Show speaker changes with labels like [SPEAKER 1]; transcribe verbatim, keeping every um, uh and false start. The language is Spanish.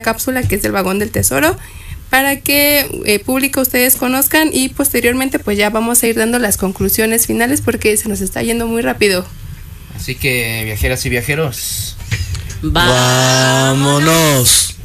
[SPEAKER 1] cápsula que es del vagón del tesoro, para que eh, público ustedes conozcan, y posteriormente pues ya vamos a ir dando las conclusiones finales porque se nos está yendo muy rápido.
[SPEAKER 2] Así que, viajeras y viajeros,
[SPEAKER 3] ¡vámonos!